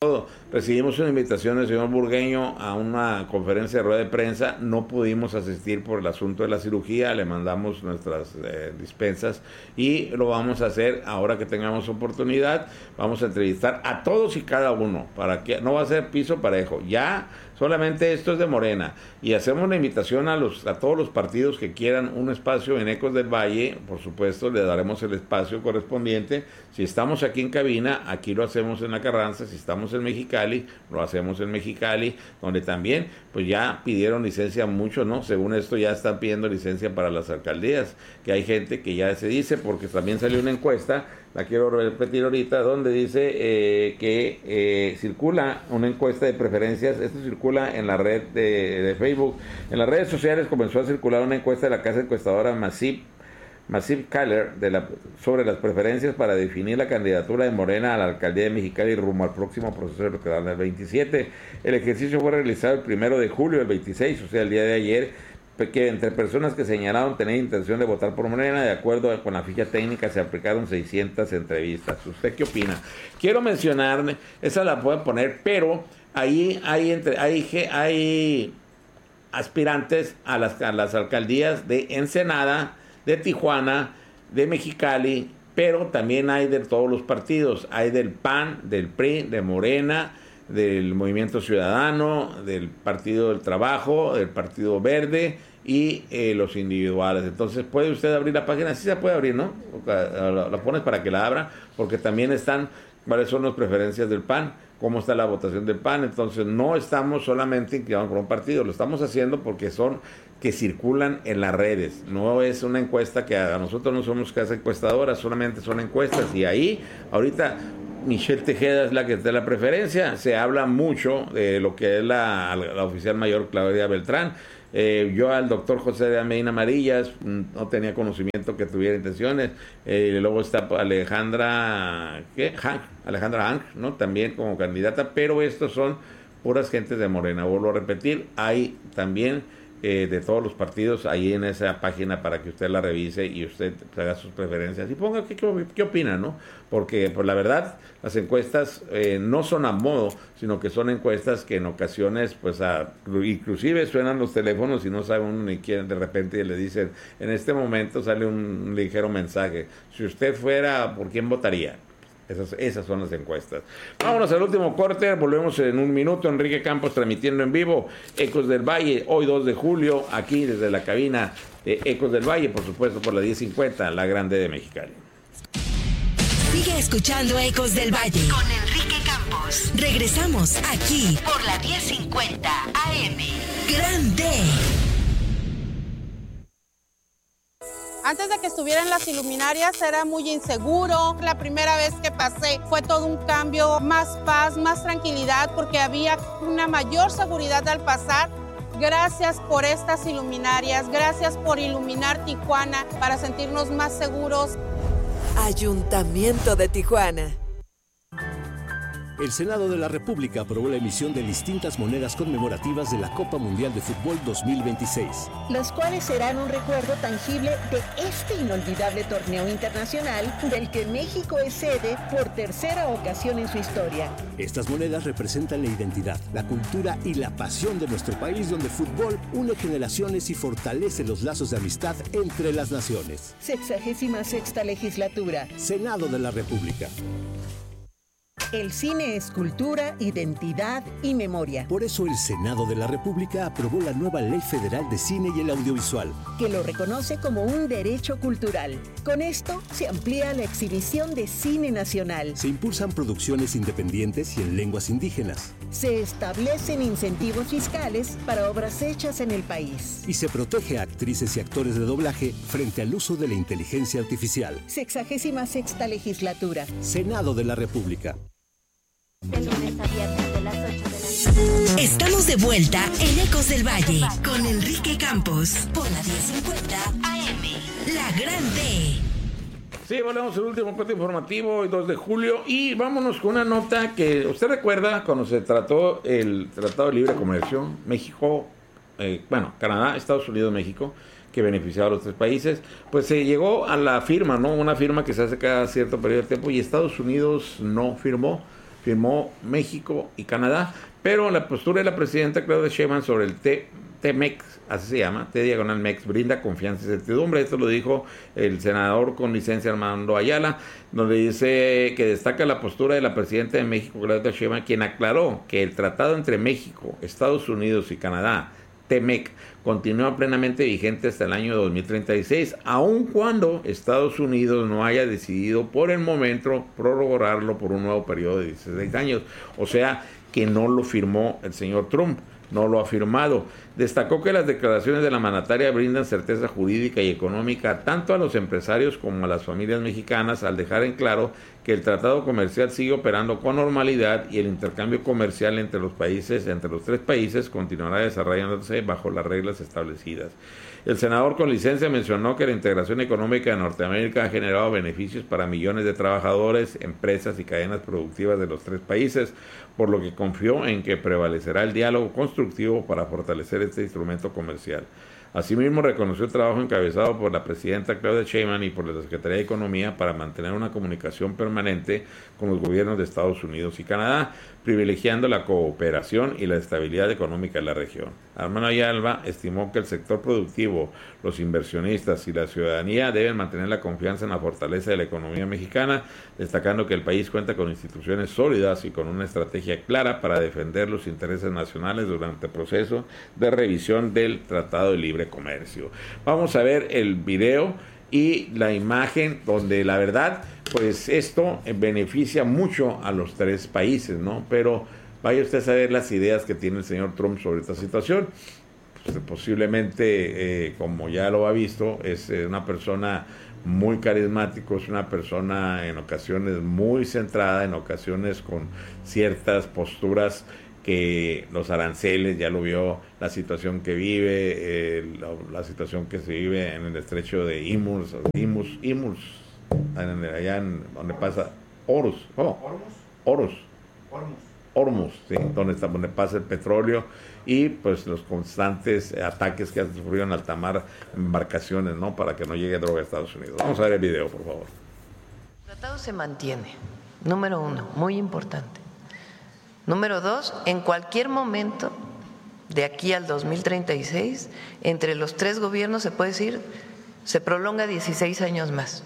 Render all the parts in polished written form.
Recibimos una invitación del señor Burgueño a una conferencia de rueda de prensa, no pudimos asistir por el asunto de la cirugía, le mandamos nuestras dispensas y lo vamos a hacer ahora que tengamos oportunidad. Vamos a entrevistar a todos y cada uno, para que no va a ser piso parejo, ya solamente esto es de Morena, y hacemos una invitación a todos los partidos que quieran un espacio en Ecos del Valle. Por supuesto le daremos el espacio correspondiente. Si estamos aquí en cabina, aquí lo hacemos en La Carranza. Si estamos en Mexicali, lo hacemos en Mexicali, donde también pues ya pidieron licencia mucho, ¿no? Según esto ya están pidiendo licencia para las alcaldías, que hay gente que ya se dice, porque también salió una encuesta, la quiero repetir ahorita, donde dice que circula una encuesta de preferencias. Esto circula en la red de Facebook. En las redes sociales comenzó a circular una encuesta de la casa encuestadora Massive Caller sobre las preferencias para definir la candidatura de Morena a la alcaldía de Mexicali rumbo al próximo proceso electoral del 27. El ejercicio fue realizado el 1 de julio, el 26, o sea, el día de ayer, que entre personas que señalaron tener intención de votar por Morena, de acuerdo con la ficha técnica, se aplicaron 600 entrevistas. ¿Usted qué opina? Quiero mencionar, esa la pueden poner, pero ahí hay aspirantes a las alcaldías de Ensenada, de Tijuana, de Mexicali, pero también hay de todos los partidos. Hay del PAN, del PRI, de Morena, del Movimiento Ciudadano, del Partido del Trabajo, del Partido Verde y los individuales. Entonces puede usted abrir la página, sí se puede abrir, ¿no? La pones para que la abra, porque también están cuáles son las preferencias del PAN, cómo está la votación del PAN. Entonces no estamos solamente inclinados por un partido, lo estamos haciendo porque son que circulan en las redes. No es una encuesta que a nosotros no somos casa encuestadora, solamente son encuestas. Y ahí ahorita Michelle Tejeda es la que está la preferencia. Se habla mucho de lo que es la oficial mayor Claudia Beltrán. Yo al doctor José de Medina Amarillas no tenía conocimiento que tuviera intenciones. Luego está Alejandra Hank, ¿no? También como candidata, pero estos son puras gentes de Morena. Vuelvo a repetir, hay también de todos los partidos ahí en esa página para que usted la revise y usted haga sus preferencias y ponga qué opina, ¿no? Porque pues la verdad las encuestas no son a modo, sino que son encuestas que en ocasiones pues inclusive suenan los teléfonos y no sabe uno ni quién, de repente le dicen en este momento sale un ligero mensaje: si usted fuera, ¿por quién votaría? Esas son las encuestas. Vámonos al último corte, volvemos en un minuto. Enrique Campos transmitiendo en vivo Ecos del Valle, hoy 2 de julio, aquí desde la cabina de Ecos del Valle, por supuesto por la 1050, la Grande de Mexicali. Sigue escuchando Ecos del Valle con Enrique Campos. Regresamos aquí por la 1050 AM. Grande. Antes de que estuvieran las iluminarias era muy inseguro. La primera vez que pasé fue todo un cambio, más paz, más tranquilidad, porque había una mayor seguridad al pasar. Gracias por estas iluminarias, gracias por iluminar Tijuana para sentirnos más seguros. Ayuntamiento de Tijuana. El Senado de la República aprobó la emisión de distintas monedas conmemorativas de la Copa Mundial de Fútbol 2026. Las cuales serán un recuerdo tangible de este inolvidable torneo internacional del que México es sede por tercera ocasión en su historia. Estas monedas representan la identidad, la cultura y la pasión de nuestro país, donde el fútbol une generaciones y fortalece los lazos de amistad entre las naciones. 66ª legislatura. Senado de la República. El cine es cultura, identidad y memoria. Por eso el Senado de la República aprobó la nueva Ley Federal de Cine y el Audiovisual, que lo reconoce como un derecho cultural. Con esto se amplía la exhibición de cine nacional. Se impulsan producciones independientes y en lenguas indígenas. Se establecen incentivos fiscales para obras hechas en el país. Y se protege a actrices y actores de doblaje frente al uso de la inteligencia artificial. 66ª legislatura. Senado de la República. De lunes a viernes de las 8 de la noche. Estamos de vuelta en Ecos del Valle con Enrique Campos por la 1050 AM. La Grande. Sí, volvemos al último corte informativo, hoy 2 de julio, y vámonos con una nota que usted recuerda cuando se trató el Tratado de Libre Comercio, México, Canadá, Estados Unidos, México, que beneficiaba a los tres países. Pues se llegó a la firma, ¿no? Una firma que se hace cada cierto periodo de tiempo y Estados Unidos no firmó. firmó México y Canadá, pero la postura de la presidenta Claudia Sheinbaum sobre el TMEC, así se llama, T/MEX, brinda confianza y certidumbre. Esto lo dijo el senador con licencia Armando Ayala, donde dice que destaca la postura de la presidenta de México, Claudia Sheinbaum, quien aclaró que el tratado entre México, Estados Unidos y Canadá, TMEC, continúa plenamente vigente hasta el año 2036, aun cuando Estados Unidos no haya decidido por el momento prorrogarlo por un nuevo periodo de 16 años. O sea, que no lo firmó el señor Trump, no lo ha firmado. Destacó que las declaraciones de la mandataria brindan certeza jurídica y económica tanto a los empresarios como a las familias mexicanas, al dejar en claro que el tratado comercial sigue operando con normalidad y el intercambio comercial entre los tres países, continuará desarrollándose bajo las reglas establecidas. El senador con licencia mencionó que la integración económica de Norteamérica ha generado beneficios para millones de trabajadores, empresas y cadenas productivas de los tres países, por lo que confió en que prevalecerá el diálogo constructivo para fortalecer este instrumento comercial. Asimismo, reconoció el trabajo encabezado por la presidenta Claudia Sheinbaum y por la Secretaría de Economía para mantener una comunicación permanente con los gobiernos de Estados Unidos y Canadá, privilegiando la cooperación y la estabilidad económica de la región. Armando Ayala estimó que el sector productivo, los inversionistas y la ciudadanía deben mantener la confianza en la fortaleza de la economía mexicana, destacando que el país cuenta con instituciones sólidas y con una estrategia clara para defender los intereses nacionales durante el proceso de revisión del Tratado de Libre Comercio. Vamos a ver el video y la imagen donde la verdad, pues esto beneficia mucho a los tres países, ¿no? Pero vaya usted a saber las ideas que tiene el señor Trump sobre esta situación. Pues, posiblemente, como ya lo ha visto, es una persona muy carismático, es una persona en ocasiones muy centrada, en ocasiones con ciertas posturas que los aranceles, ya lo vio, la situación que vive, la situación que se vive en el estrecho de Imus, allá en donde pasa Hormuz, sí, donde pasa el petróleo y pues los constantes ataques que han sufrido en alta mar, embarcaciones, ¿no? Para que no llegue droga a Estados Unidos. Vamos a ver el video, por favor. El tratado se mantiene, número 1, muy importante. Número 2, en cualquier momento de aquí al 2036, entre los tres gobiernos se puede decir, se prolonga 16 años más.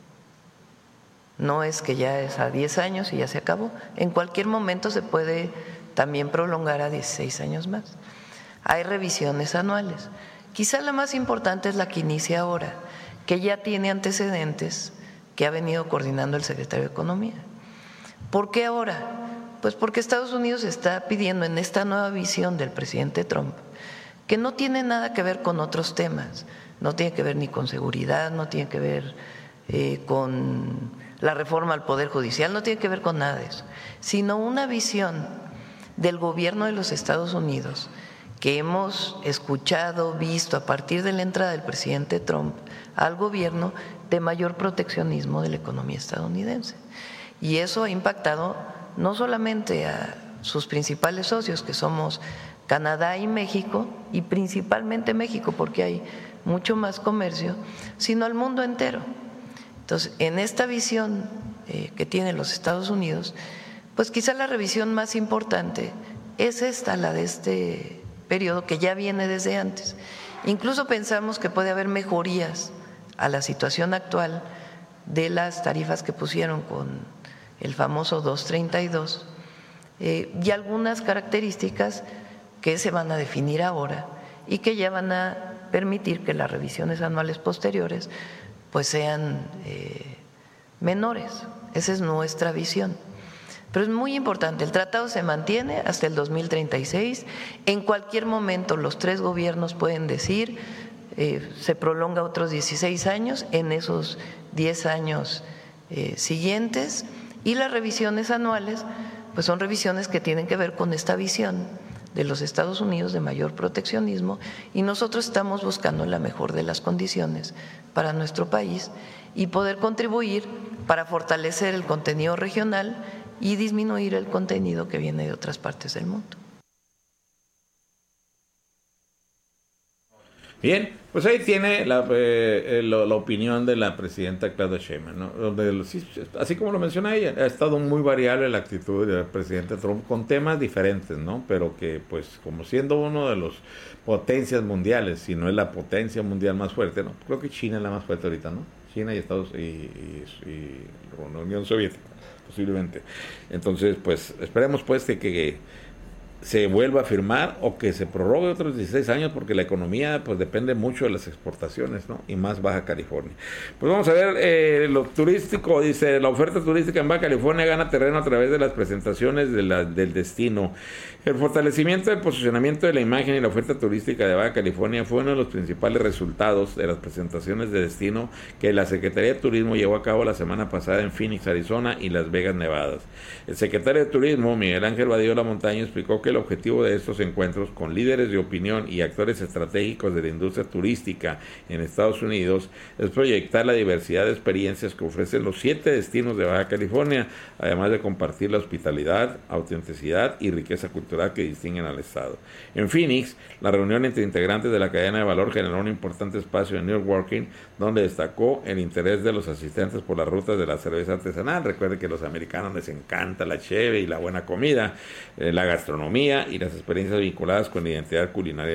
No es que ya es a 10 años y ya se acabó. En cualquier momento se puede también prolongar a 16 años más. Hay revisiones anuales. Quizá la más importante es la que inicia ahora, que ya tiene antecedentes que ha venido coordinando el secretario de Economía. ¿Por qué ahora? Pues porque Estados Unidos está pidiendo en esta nueva visión del presidente Trump, que no tiene nada que ver con otros temas, no tiene que ver ni con seguridad, no tiene que ver con la reforma al Poder Judicial, no tiene que ver con nada de eso, sino una visión del gobierno de los Estados Unidos que hemos escuchado, visto a partir de la entrada del presidente Trump al gobierno de mayor proteccionismo de la economía estadounidense. Y eso ha impactado no solamente a sus principales socios, que somos Canadá y México, y principalmente México, porque hay mucho más comercio, sino al mundo entero. Entonces, en esta visión que tienen los Estados Unidos, pues quizá la revisión más importante es esta, la de este periodo que ya viene desde antes. Incluso pensamos que puede haber mejorías a la situación actual de las tarifas que pusieron con el famoso 232, y algunas características que se van a definir ahora y que ya van a permitir que las revisiones anuales posteriores pues sean menores. Esa es nuestra visión. Pero es muy importante, el tratado se mantiene hasta el 2036, en cualquier momento los tres gobiernos pueden decir se prolonga otros 16 años en esos 10 años siguientes. Y las revisiones anuales, pues son revisiones que tienen que ver con esta visión de los Estados Unidos de mayor proteccionismo, y nosotros estamos buscando la mejor de las condiciones para nuestro país y poder contribuir para fortalecer el contenido regional y disminuir el contenido que viene de otras partes del mundo. Bien, pues ahí tiene la opinión de la presidenta Claudia Sheinbaum, ¿no? Así como lo menciona ella, ha estado muy variable la actitud del presidente Trump con temas diferentes, ¿no? Pero que, pues, como siendo uno de los potencias mundiales, si no es la potencia mundial más fuerte, ¿no? Creo que China es la más fuerte ahorita, ¿no? China y Estados y la Unión Soviética, posiblemente. Entonces, pues, esperemos pues que se vuelva a firmar o que se prorrogue otros 16 años, porque la economía pues depende mucho de las exportaciones, ¿no? Y más Baja California. Pues vamos a ver lo turístico. Dice: la oferta turística en Baja California gana terreno a través de las presentaciones del destino. El fortalecimiento del posicionamiento de la imagen y la oferta turística de Baja California fue uno de los principales resultados de las presentaciones de destino que la Secretaría de Turismo llevó a cabo la semana pasada en Phoenix, Arizona y Las Vegas, Nevada. El secretario de Turismo, Miguel Ángel Badillo Montaño, explicó que el objetivo de estos encuentros con líderes de opinión y actores estratégicos de la industria turística en Estados Unidos es proyectar la diversidad de experiencias que ofrecen los 7 destinos de Baja California, además de compartir la hospitalidad, autenticidad y riqueza cultural que distinguen al estado. En Phoenix, la reunión entre integrantes de la cadena de valor generó un importante espacio de networking, donde destacó el interés de los asistentes por las rutas de la cerveza artesanal. Recuerde que a los americanos les encanta la cheve y la buena comida, la gastronomía y las experiencias vinculadas con la identidad culinaria de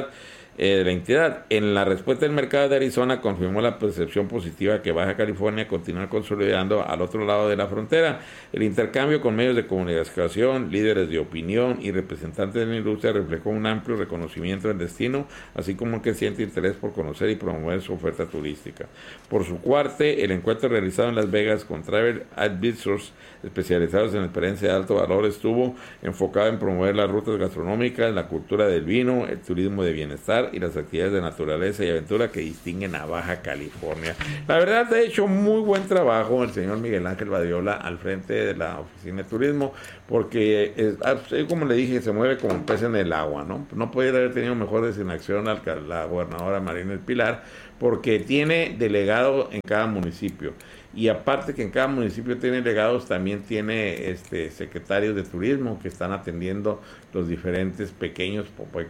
la entidad. En la respuesta del mercado de Arizona confirmó la percepción positiva que Baja California continúa consolidando al otro lado de la frontera. El intercambio con medios de comunicación, líderes de opinión y representantes de la industria reflejó un amplio reconocimiento del destino, así como un creciente interés por conocer y promover su oferta turística. Por su parte, el encuentro realizado en Las Vegas con Travel Advisors especializados en experiencia de alto valor estuvo enfocado en promover las rutas gastronómicas, la cultura del vino, el turismo de bienestar y las actividades de naturaleza y aventura que distinguen a Baja California. La verdad, ha hecho muy buen trabajo el señor Miguel Ángel Badiola al frente de la Oficina de Turismo, porque como le dije, se mueve como un pez en el agua, ¿no? No puede haber tenido mejor designación a la gobernadora Marina del Pilar, porque tiene delegado en cada municipio. Y aparte que en cada municipio tiene delegados, también tiene secretarios de turismo que están atendiendo los diferentes pequeños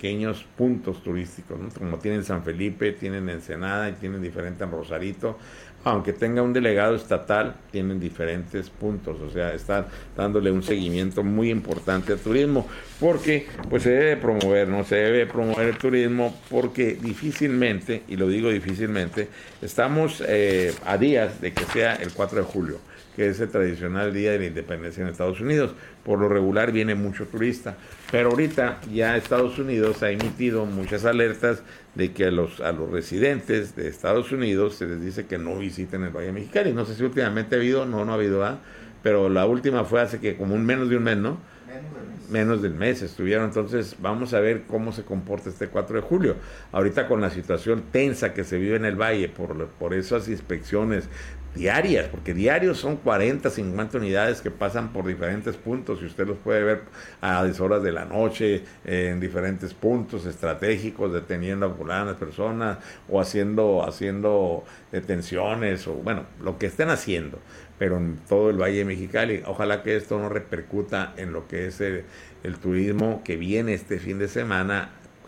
puntos turísticos, ¿no? Como tienen San Felipe, tienen Ensenada y tienen diferente en Rosarito. Aunque tenga un delegado estatal, tienen diferentes puntos, o sea, están dándole un seguimiento muy importante al turismo, porque pues se debe promover, ¿no? Se debe promover el turismo, porque difícilmente, y lo digo difícilmente, estamos a días de que sea el 4 de julio, que es el tradicional día de la independencia en Estados Unidos. Por lo regular viene mucho turista, pero ahorita ya Estados Unidos ha emitido muchas alertas de que a los residentes de Estados Unidos se les dice que no visiten el Valle de Mexicali. No sé si últimamente ha habido, no ha habido, pero la última fue hace que como menos de un mes, ¿no? Menos del mes estuvieron. Entonces vamos a ver cómo se comporta este 4 de julio. Ahorita con la situación tensa que se vive en el Valle por esas inspecciones diarias, porque diarios son 40, 50 unidades que pasan por diferentes puntos, y usted los puede ver a horas de la noche en diferentes puntos estratégicos, deteniendo a fulanas personas o haciendo detenciones, o bueno, lo que estén haciendo, pero en todo el Valle de Mexicali. Ojalá que esto no repercuta en lo que es el turismo que viene este fin de semana,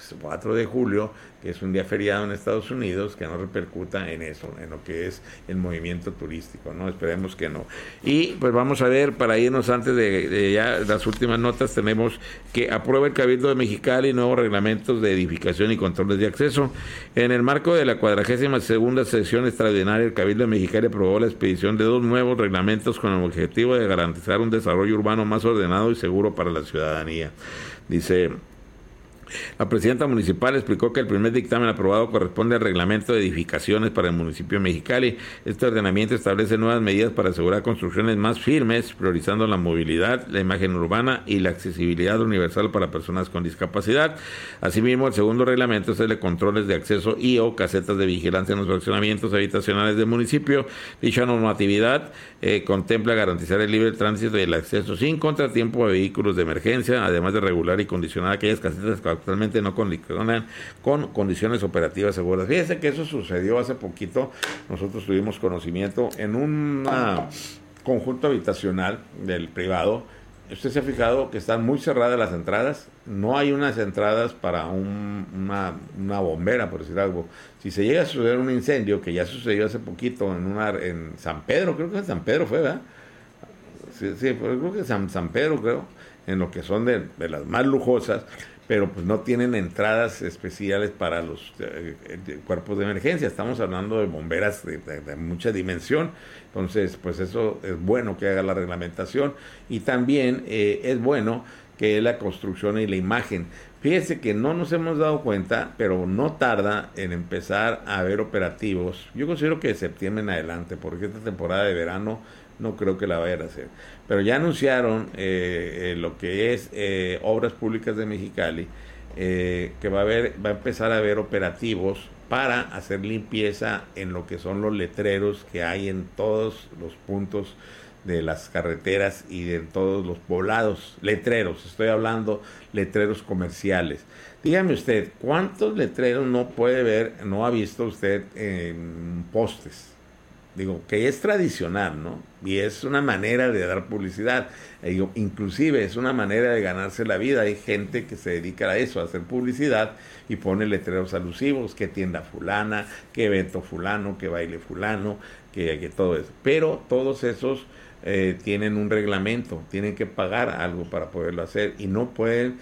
4 de julio, que es un día feriado en Estados Unidos, que no repercuta en eso, en lo que es el movimiento turístico, ¿no? Esperemos que no. Y pues vamos a ver, para irnos antes de ya las últimas notas, tenemos que aprueba el Cabildo de Mexicali nuevos reglamentos de edificación y controles de acceso. En el marco de la 42ª sesión extraordinaria, el Cabildo de Mexicali aprobó la expedición de 2 nuevos reglamentos con el objetivo de garantizar un desarrollo urbano más ordenado y seguro para la ciudadanía. Dice: la presidenta municipal explicó que el primer dictamen aprobado corresponde al reglamento de edificaciones para el municipio de Mexicali. Este ordenamiento establece nuevas medidas para asegurar construcciones más firmes, priorizando la movilidad, la imagen urbana y la accesibilidad universal para personas con discapacidad. Asimismo, el segundo reglamento es el de controles de acceso y o casetas de vigilancia en los fraccionamientos habitacionales del municipio. Dicha normatividad contempla garantizar el libre tránsito y el acceso sin contratiempo a vehículos de emergencia, además de regular y condicionar aquellas casetas que actualmente no condicionan con condiciones operativas seguras. Fíjense que eso sucedió hace poquito. Nosotros tuvimos conocimiento en un conjunto habitacional del privado usted se ha fijado que están muy cerradas las entradas, no hay unas entradas para una bombera, por decir algo. Si se llega a suceder un incendio, que ya sucedió hace poquito en San Pedro, creo que en San Pedro fue, ¿verdad? Sí, creo que San Pedro, creo, en lo que son de las más lujosas, pero pues no tienen entradas especiales para los cuerpos de emergencia. Estamos hablando de bomberas de mucha dimensión, entonces pues eso es bueno que haga la reglamentación, y también es bueno que la construcción y la imagen. Fíjense que no nos hemos dado cuenta, pero no tarda en empezar a haber operativos. Yo considero que de septiembre en adelante, porque esta temporada de verano no creo que la vayan a hacer. Pero ya anunciaron lo que es Obras Públicas de Mexicali, que va a empezar a haber operativos para hacer limpieza en lo que son los letreros que hay en todos los puntos de las carreteras y de todos los poblados. Letreros, estoy hablando letreros comerciales. Dígame usted, ¿cuántos letreros no ha visto usted en postes? Digo, que es tradicional, ¿no? Y es una manera de dar publicidad. Digo, inclusive es una manera de ganarse la vida. Hay gente que se dedica a eso, a hacer publicidad, y pone letreros alusivos, que tienda fulana, que evento fulano, que baile fulano, que todo eso. Pero todos esos tienen un reglamento, tienen que pagar algo para poderlo hacer, y no pueden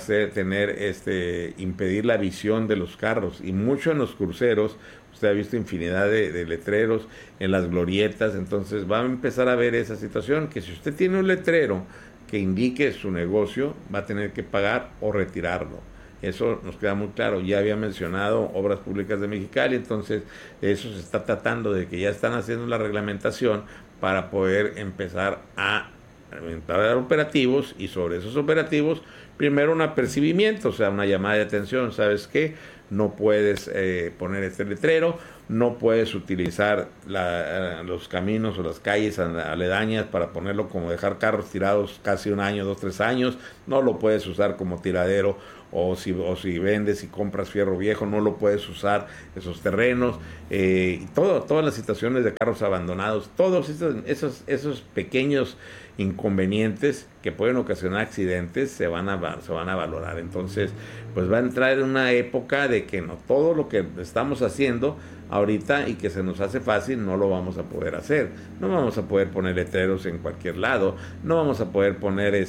impedir la visión de los carros. Y mucho en los cruceros, usted ha visto infinidad de letreros en las glorietas. Entonces va a empezar a ver esa situación, que si usted tiene un letrero que indique su negocio, va a tener que pagar o retirarlo. Eso nos queda muy claro. Ya había mencionado Obras Públicas de Mexicali, entonces eso se está tratando de que ya están haciendo la reglamentación para poder empezar a dar operativos, y sobre esos operativos, primero un apercibimiento, o sea, una llamada de atención. ¿Sabes qué? No puedes poner este letrero, no puedes utilizar los caminos o las calles aledañas para ponerlo, como dejar carros tirados casi un año, 2, 3 años, no lo puedes usar como tiradero, o si vendes y compras fierro viejo, no lo puedes usar esos terrenos, y todas las situaciones de carros abandonados, todos esos pequeños inconvenientes que pueden ocasionar accidentes se van a valorar. Entonces pues va a entrar en una época de que no todo lo que estamos haciendo ahorita y que se nos hace fácil no lo vamos a poder hacer. No vamos a poder poner letreros en cualquier lado, no vamos a poder poner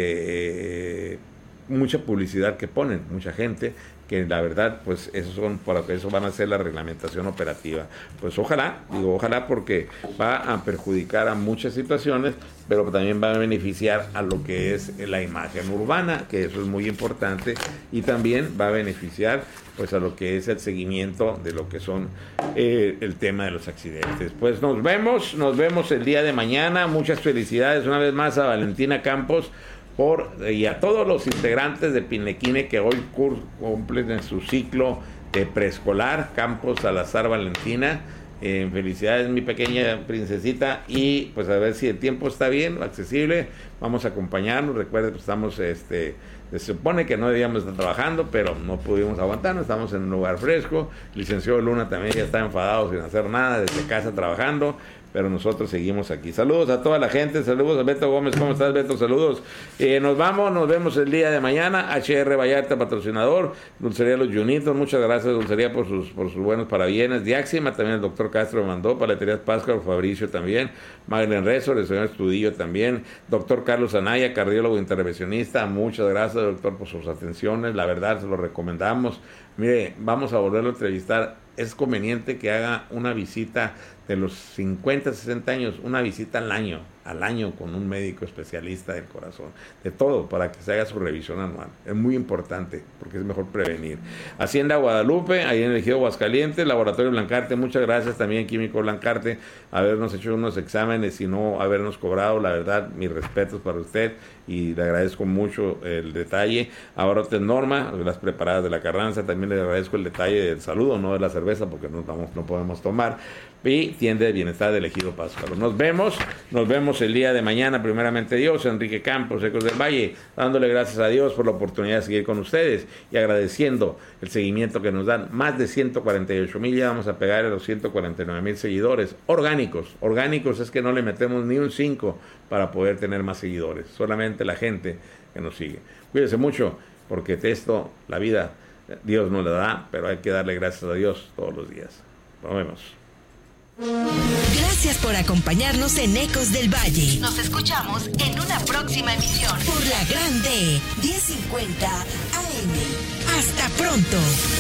mucha publicidad que ponen mucha gente, que la verdad pues eso van a ser la reglamentación operativa. Pues ojalá porque va a perjudicar a muchas situaciones, pero también va a beneficiar a lo que es la imagen urbana, que eso es muy importante, y también va a beneficiar pues a lo que es el seguimiento de lo que son el tema de los accidentes. Pues nos vemos el día de mañana. Muchas felicidades una vez más a Valentina Campos y a todos los integrantes de Pinlequine que hoy cumplen su ciclo de preescolar. Campos Salazar Valentina, felicidades mi pequeña princesita, y pues a ver si el tiempo está bien, accesible, vamos a acompañarnos. Recuerden que estamos se supone que no debíamos estar trabajando, pero no pudimos aguantarnos, estamos en un lugar fresco. Licenciado Luna también ya está enfadado sin hacer nada, desde casa trabajando, pero nosotros seguimos aquí. Saludos a toda la gente, saludos a Beto Gómez. ¿Cómo estás, Beto? Saludos. Nos vemos el día de mañana. HR Vallarta, patrocinador. Dulcería Los Junitos, muchas gracias, Dulcería, por sus buenos parabienes. Diáxima, también el doctor Castro me mandó. Paleterías Pascual, Fabricio también. Magdalena Resor, el señor Estudillo también. Doctor Carlos Anaya, cardiólogo intervencionista, muchas gracias, doctor, por sus atenciones. La verdad, se lo recomendamos. Mire, vamos a volverlo a entrevistar. Es conveniente que haga una visita de los 50, 60 años, una visita al año con un médico especialista del corazón, de todo, para que se haga su revisión anual. Es muy importante, porque es mejor prevenir. Hacienda Guadalupe, ahí en el Ejido Aguascalientes. Laboratorio Blancarte, muchas gracias también, Químico Blancarte, habernos hecho unos exámenes y no habernos cobrado. La verdad, mis respetos para usted, y le agradezco mucho el detalle. Abarrotes Norma, las preparadas de la Carranza, también le agradezco el detalle del saludo, no de la cerveza, porque no podemos tomar. y tienda de bienestar del Ejido Pátzcuaro. Nos vemos el día de mañana, primeramente Dios. Enrique Campos, Ecos del Valle, dándole gracias a Dios por la oportunidad de seguir con ustedes y agradeciendo el seguimiento que nos dan. Más de 148,000, ya vamos a pegar a los 149,000 seguidores orgánicos es que no le metemos ni un 5 para poder tener más seguidores, solamente la gente que nos sigue. Cuídense mucho, porque esto, la vida, Dios nos la da, pero hay que darle gracias a Dios todos los días. Nos vemos. Gracias por acompañarnos en Ecos del Valle. Nos escuchamos en una próxima emisión por la Grande 1050 AM. Hasta pronto.